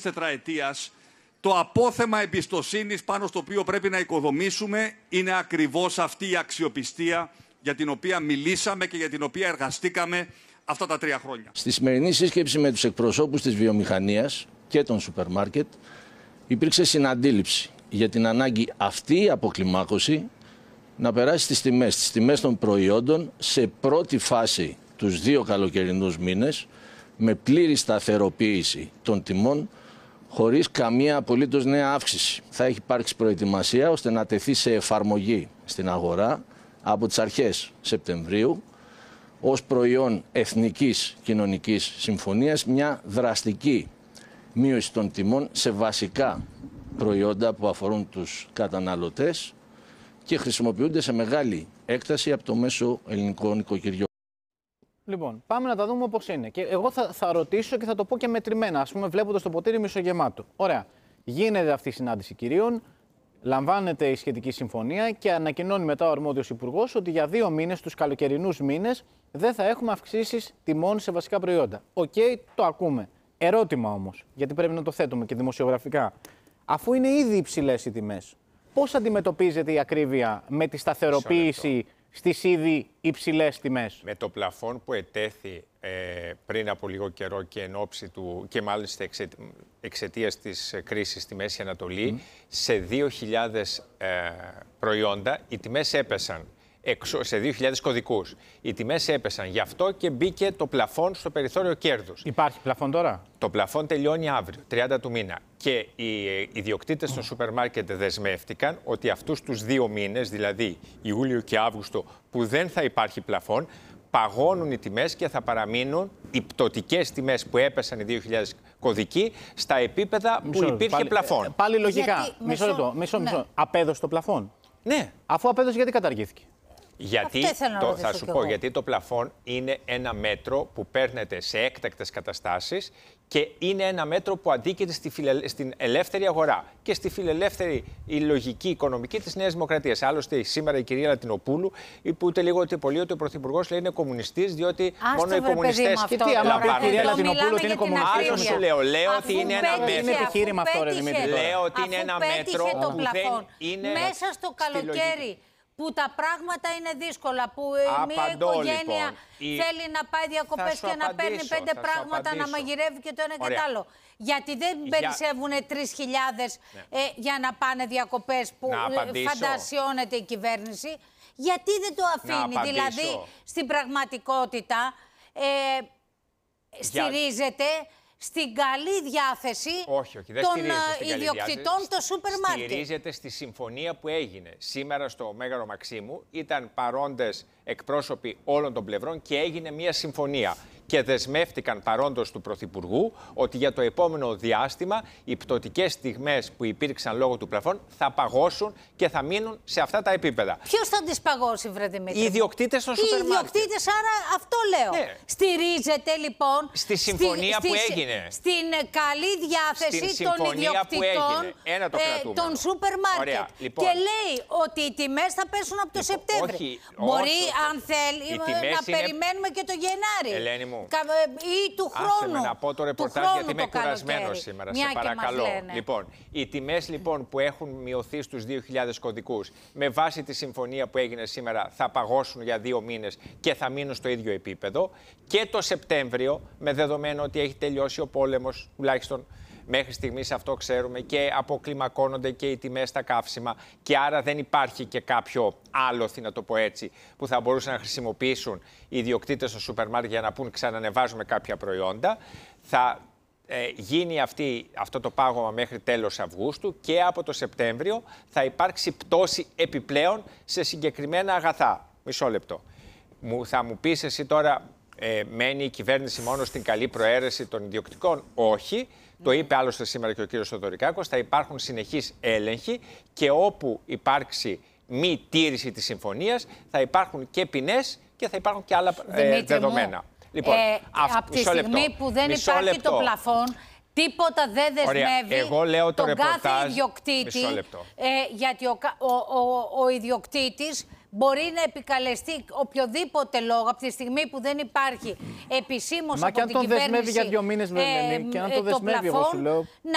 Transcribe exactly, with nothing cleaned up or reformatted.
τετραετίας, το απόθεμα εμπιστοσύνης πάνω στο οποίο πρέπει να οικοδομήσουμε είναι ακριβώς αυτή η αξιοπιστία για την οποία μιλήσαμε και για την οποία εργαστήκαμε αυτά τα τρία χρόνια. Στη σημερινή σύσκεψη με τους εκπροσώπους της βιομηχανίας και των σούπερ μάρκετ υπήρξε συναντήληψη για την ανάγκη αυτή η αποκλιμάκωση να περάσει στις τιμές, στις τιμές των προϊόντων σε πρώτη φάση τους δύο καλοκαιρινούς μήνες με πλήρη σταθεροποίηση των τιμών χωρίς καμία απολύτως νέα αύξηση. Θα έχει υπάρξει προετοιμασία ώστε να τεθεί σε εφαρμογή στην αγορά από τις αρχές Σεπτεμβρίου ως προϊόν Εθνικής Κοινωνικής Συμφωνίας μια δραστική μείωση των τιμών σε βασικά προϊόντα που αφορούν τους καταναλωτές και χρησιμοποιούνται σε μεγάλη έκταση από το μέσο ελληνικό νοικοκυριό. Λοιπόν, πάμε να τα δούμε όπως είναι. Και εγώ θα, θα ρωτήσω και θα το πω και μετρημένα, ας πούμε, βλέποντας το ποτήρι μισογεμάτο. Ωραία. Γίνεται αυτή η συνάντηση κυρίων, λαμβάνεται η σχετική συμφωνία και ανακοινώνει μετά ο αρμόδιος υπουργός ότι για δύο μήνες, τους καλοκαιρινούς μήνες, δεν θα έχουμε αυξήσεις τιμών σε βασικά προϊόντα. Οκ, okay, το ακούμε. Ερώτημα όμως, γιατί πρέπει να το θέτουμε και δημοσιογραφικά. Αφού είναι ήδη υψηλές οι τιμές, πώς αντιμετωπίζεται η ακρίβεια με τη σταθεροποίηση στις ήδη υψηλές τιμές? Με το πλαφόν που ετέθη ε, πριν από λίγο καιρό και εν ώψη του, και μάλιστα εξαι, εξαιτίας της κρίσης στη Μέση Ανατολή, mm. σε δύο χιλιάδες ε, προϊόντα οι τιμές έπεσαν. Σε δύο χιλιάδες κωδικούς. Οι τιμές έπεσαν. Γι' αυτό και μπήκε το πλαφόν στο περιθώριο κέρδους. Υπάρχει πλαφόν τώρα? Το πλαφόν τελειώνει αύριο, τριάντα του μήνα. Και οι ιδιοκτήτες των σούπερ μάρκετ δεσμεύτηκαν ότι αυτούς τους δύο μήνες, δηλαδή Ιούλιο και Αύγουστο, που δεν θα υπάρχει πλαφόν, παγώνουν οι τιμές και θα παραμείνουν οι πτωτικές τιμές που έπεσαν οι δύο χιλιάδες κωδικοί στα επίπεδα που μισό, υπήρχε πάλι, πλαφόν. Πάλι λογικά. Γιατί, μισό λεπτό. Μισό, μισό. Ναι. Απέδωσε το πλαφόν. Ναι. Αφού απέδωσε, γιατί καταργήθηκε? Γιατί το, θα σου πω, γιατί το πλαφόν είναι ένα μέτρο που παίρνεται σε έκτακτες καταστάσεις και είναι ένα μέτρο που αντίκειται στη φιλε... στην ελεύθερη αγορά και στη φιλελεύθερη η λογική οικονομική της Νέας Δημοκρατίας. Άλλωστε, σήμερα η κυρία Λατινοπούλου είπε ούτε λίγο ούτε πολύ ότι ο Πρωθυπουργός λέει είναι κομμουνιστής, διότι Άστο μόνο οι κομμουνιστές. Και τι, άμα πει η κυρία Λατινοπούλου ότι είναι κομμουνιστής. Άλλο σου λέω, λέω ότι είναι ένα μέτρο. Είναι επιχείρημα αυτό, ρε Δημήτρη. Λέω ότι είναι ένα μέτρο το που πλαφόν, δεν είναι. μέσα στο καλοκαίρι, που τα πράγματα είναι δύσκολα, που Απαντώ, μια οικογένεια λοιπόν, θέλει η... να πάει διακοπές και απαντήσω, να παίρνει πέντε πράγματα, να μαγειρεύει και το ένα και το άλλο. Γιατί δεν για... περισσεύουν τρεις χιλιάδες ναι. ε, για να πάνε διακοπές που φαντασιώνεται η κυβέρνηση. Γιατί δεν το αφήνει? Δηλαδή, στην πραγματικότητα ε, στηρίζεται στην καλή διάθεση όχι, όχι, δεν των ιδιοκτητών των σούπερ μάρκετ. Στηρίζεται στη συμφωνία που έγινε σήμερα στο Μέγαρο Μαξίμου. Ήταν παρόντες εκπρόσωποι όλων των πλευρών και έγινε μια συμφωνία. Και δεσμεύτηκαν παρόντος του Πρωθυπουργού ότι για το επόμενο διάστημα οι πτωτικές τιμές που υπήρξαν λόγω του πλαφών θα παγώσουν και θα μείνουν σε αυτά τα επίπεδα. Ποιος θα τις παγώσει, βρε Δημήτρη? Οι ιδιοκτήτες των σούπερ μάρκετ. Οι ιδιοκτήτες, άρα αυτό λέω. Ναι. Στηρίζεται λοιπόν στη συμφωνία στη, που στη, έγινε. Στην καλή διάθεση των ιδιοκτητών Ένα το ε, των σούπερ μάρκετ. Λοιπόν, και λέει ότι οι τιμές θα πέσουν από το λοιπόν, Σεπτέμβρη. Όχι, Μπορεί, όσο, αν θέλει, να είναι... περιμένουμε και το Γενάρη. Ελένη μου. Ή του χρόνου. Άσε με να πω το ρεπορτάζ γιατί είμαι κουρασμένος σήμερα. Μια σε παρακαλώ. Λοιπόν, οι τιμές λοιπόν που έχουν μειωθεί στους δύο χιλιάδες κωδικούς με βάση τη συμφωνία που έγινε σήμερα θα παγώσουν για δύο μήνες και θα μείνουν στο ίδιο επίπεδο. Και το Σεπτέμβριο, με δεδομένο ότι έχει τελειώσει ο πόλεμος, τουλάχιστον μέχρι στιγμής αυτό ξέρουμε, και αποκλιμακώνονται και οι τιμές στα καύσιμα και άρα δεν υπάρχει και κάποιο άλοθη, να το πω έτσι, που θα μπορούσαν να χρησιμοποιήσουν οι ιδιοκτήτες στο σούπερ μάρκετ για να πούν ξανανεβάζουμε κάποια προϊόντα. Θα ε, γίνει αυτή, αυτό το πάγωμα μέχρι τέλος Αυγούστου και από το Σεπτέμβριο θα υπάρξει πτώση επιπλέον σε συγκεκριμένα αγαθά. Μισό λεπτό. Μου, θα μου πεις εσύ τώρα, ε, μένει η κυβέρνηση μόνο στην καλή προαίρεση των ιδιοκτικών? Όχι. Το είπε άλλωστε σήμερα και ο κύριος Θοδωρικάκος, θα υπάρχουν συνεχείς έλεγχοι και όπου υπάρξει μη τήρηση της συμφωνίας θα υπάρχουν και ποινές και θα υπάρχουν και άλλα ε, δεδομένα. Μου, λοιπόν, ε, αυ... από τη στιγμή λεπτό. που δεν μισό υπάρχει λεπτό. το πλαφόν, τίποτα δεν δεσμεύει Εγώ λέω το τον ρεπορτάζ... κάθε ιδιοκτήτη, ε, γιατί ο, ο, ο, ο ιδιοκτήτης μπορεί να επικαλεστεί οποιοδήποτε λόγο από τη στιγμή που δεν υπάρχει επισήμως από την κυβέρνηση. Μα και αν τον δεσμεύει για δύο μήνες, ε, και αν το δεσμεύει, εγώ σου λέω.